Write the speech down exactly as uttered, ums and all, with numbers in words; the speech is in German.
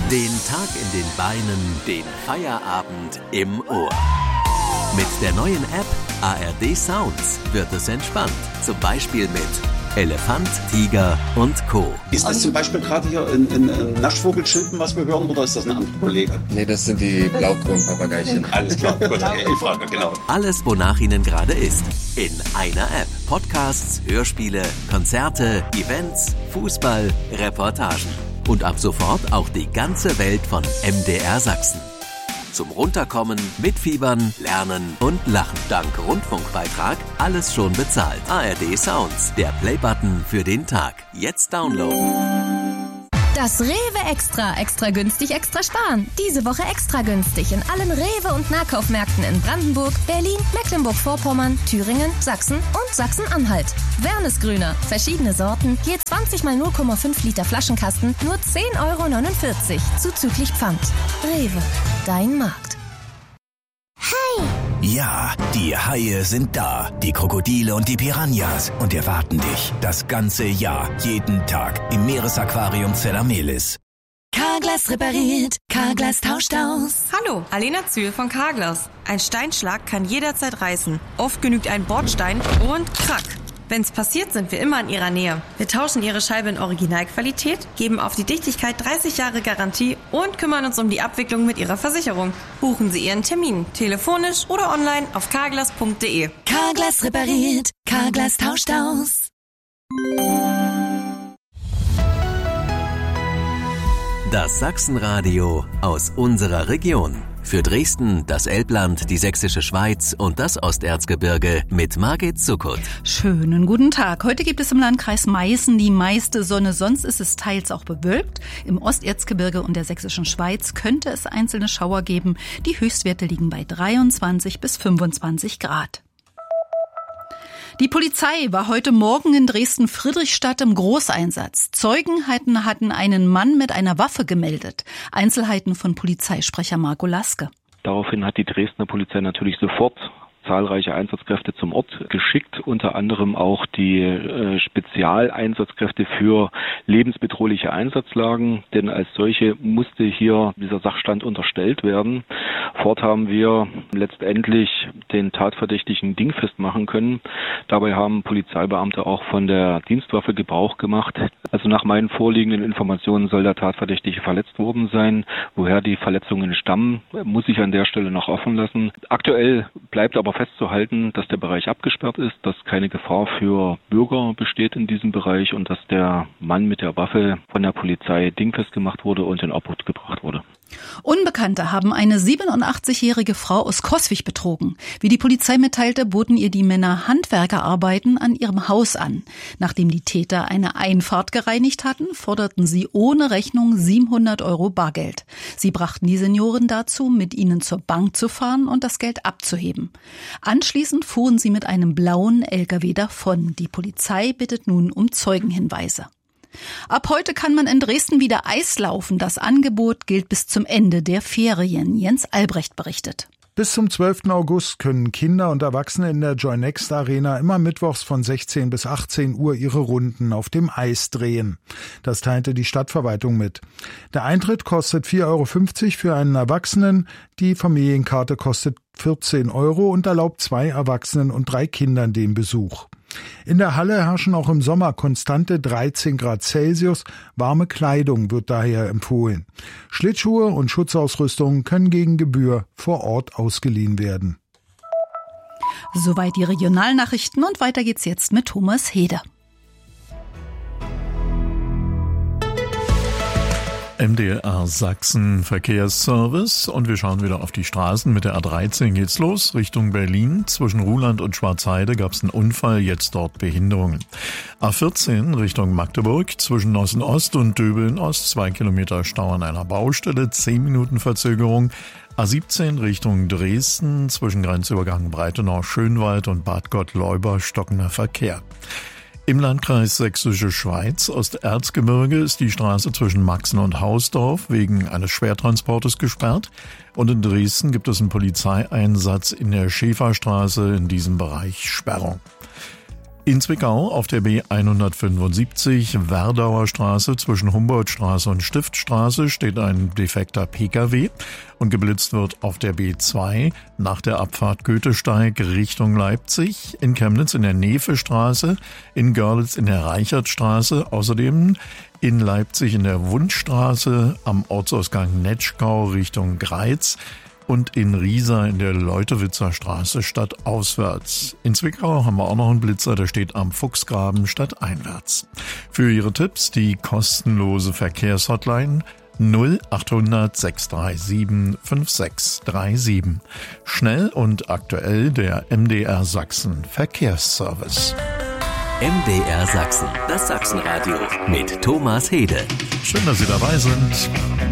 Den Tag in den Beinen, den Feierabend im Ohr. Mit der neuen App A R D Sounds wird es entspannt. Zum Beispiel mit Elefant, Tiger und Co. Ist das zum Beispiel gerade hier ein, ein, ein Naschvogelchilpen, was wir hören, oder ist das ein anderer Kollege? Nee, das sind die Blaukronpapageischen. Alles klar, gut, ich frage, genau. Alles, wonach Ihnen gerade ist. In einer App. Podcasts, Hörspiele, Konzerte, Events, Fußball, Reportagen. Und ab sofort auch die ganze Welt von M D R Sachsen. Zum Runterkommen, Mitfiebern, Lernen und Lachen. Dank Rundfunkbeitrag alles schon bezahlt. A R D Sounds, der Playbutton für den Tag. Jetzt downloaden. Das Rewe Extra, extra günstig, extra sparen. Diese Woche extra günstig in allen Rewe- und Nahkaufmärkten in Brandenburg, Berlin, Mecklenburg-Vorpommern, Thüringen, Sachsen und Sachsen-Anhalt. Wernesgrüner, verschiedene Sorten, je zwanzig mal null Komma fünf Liter Flaschenkasten, nur zehn Euro neunundvierzig, zuzüglich Pfand. Rewe, dein Markt. Hey! Ja, die Haie sind da, die Krokodile und die Piranhas und erwarten dich das ganze Jahr, jeden Tag im Meeresaquarium Zellamelis. Carglass repariert, Carglass tauscht aus. Hallo, Alena Zühl von Carglass. Ein Steinschlag kann jederzeit reißen. Oft genügt ein Bordstein und krack. Wenn's passiert, sind wir immer in Ihrer Nähe. Wir tauschen Ihre Scheibe in Originalqualität, geben auf die Dichtigkeit dreißig Jahre Garantie und kümmern uns um die Abwicklung mit Ihrer Versicherung. Buchen Sie Ihren Termin, telefonisch oder online auf carglass punkt de. Carglass repariert, Carglass tauscht aus. Das Sachsenradio aus unserer Region. Für Dresden, das Elbland, die Sächsische Schweiz und das Osterzgebirge mit Margit Zuckert. Schönen guten Tag. Heute gibt es im Landkreis Meißen die meiste Sonne, sonst ist es teils auch bewölkt. Im Osterzgebirge und der Sächsischen Schweiz könnte es einzelne Schauer geben. Die Höchstwerte liegen bei dreiundzwanzig bis fünfundzwanzig Grad. Die Polizei war heute Morgen in Dresden-Friedrichstadt im Großeinsatz. Zeugen hatten, hatten einen Mann mit einer Waffe gemeldet. Einzelheiten von Polizeisprecher Marco Laske. Daraufhin hat die Dresdner Polizei natürlich sofort zahlreiche Einsatzkräfte zum Ort geschickt, unter anderem auch die äh, Spezialeinsatzkräfte für lebensbedrohliche Einsatzlagen, denn als solche musste hier dieser Sachstand unterstellt werden. Fort haben wir letztendlich den Tatverdächtigen dingfest machen können. Dabei haben Polizeibeamte auch von der Dienstwaffe Gebrauch gemacht. Also nach meinen vorliegenden Informationen soll der Tatverdächtige verletzt worden sein. Woher die Verletzungen stammen, muss ich an der Stelle noch offen lassen. Aktuell bleibt aber festzuhalten, dass der Bereich abgesperrt ist, dass keine Gefahr für Bürger besteht in diesem Bereich und dass der Mann mit der Waffe von der Polizei dingfest gemacht wurde und in Obhut gebracht wurde. Unbekannte haben eine siebenundachtzigjährige Frau aus Coswig betrogen. Wie die Polizei mitteilte, boten ihr die Männer Handwerkerarbeiten an ihrem Haus an. Nachdem die Täter eine Einfahrt gereinigt hatten, forderten sie ohne Rechnung siebenhundert Euro Bargeld. Sie brachten die Senioren dazu, mit ihnen zur Bank zu fahren und das Geld abzuheben. Anschließend fuhren sie mit einem blauen L K W davon. Die Polizei bittet nun um Zeugenhinweise. Ab heute kann man in Dresden wieder Eis laufen. Das Angebot gilt bis zum Ende der Ferien. Jens Albrecht berichtet. Bis zum zwölften August können Kinder und Erwachsene in der Joy Next Arena immer mittwochs von sechzehn bis achtzehn Uhr ihre Runden auf dem Eis drehen. Das teilte die Stadtverwaltung mit. Der Eintritt kostet vier Euro fünfzig für einen Erwachsenen. Die Familienkarte kostet vierzehn Euro und erlaubt zwei Erwachsenen und drei Kindern den Besuch. In der Halle herrschen auch im Sommer konstante dreizehn Grad Celsius. Warme Kleidung wird daher empfohlen. Schlittschuhe und Schutzausrüstung können gegen Gebühr vor Ort ausgeliehen werden. Soweit die Regionalnachrichten und weiter geht's jetzt mit Thomas Heder. M D R Sachsen Verkehrsservice und wir schauen wieder auf die Straßen. Mit der A dreizehn geht's los, Richtung Berlin. Zwischen Ruhland und Schwarzheide gab's einen Unfall, jetzt dort Behinderungen. A vierzehn Richtung Magdeburg, zwischen Nossen-Ost und Döbeln-Ost, zwei Kilometer Stau an einer Baustelle, zehn Minuten Verzögerung. A siebzehn Richtung Dresden, zwischen Grenzübergang Breitenau-Schönwald und Bad Gottleuba stockender Verkehr. Im Landkreis Sächsische Schweiz, Osterzgebirge, ist die Straße zwischen Maxen und Hausdorf wegen eines Schwertransportes gesperrt. Und in Dresden gibt es einen Polizeieinsatz in der Schäferstraße, in diesem Bereich Sperrung. In Zwickau auf der B hundertfünfundsiebzig Werdauer Straße zwischen Humboldtstraße und Stiftstraße steht ein defekter Pkw und geblitzt wird auf der B zwei nach der Abfahrt Goethesteig Richtung Leipzig, in Chemnitz in der Nevestraße, in Görlitz in der Reichertstraße, außerdem in Leipzig in der Wundstraße am Ortsausgang Netschkau Richtung Greiz und in Riesa in der Leutewitzer Straße stadtauswärts. In Zwickau haben wir auch noch einen Blitzer, der steht am Fuchsgraben stadteinwärts. Für Ihre Tipps die kostenlose Verkehrshotline null achthundert sechs drei sieben fünf sechs drei sieben. Schnell und aktuell der M D R Sachsen Verkehrsservice. M D R Sachsen, das Sachsenradio mit Thomas Hede. Schön, dass Sie dabei sind.